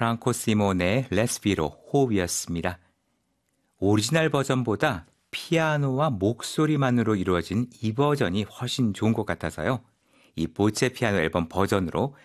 프랑코 시모네의 레스피로 호흡이었습니다. 오리지널 버전보다 피아노와 목소리만으로 이루어진 이 버전이 훨씬 좋은 것 같아서요. 이 보체 피아노 앨범 버전으로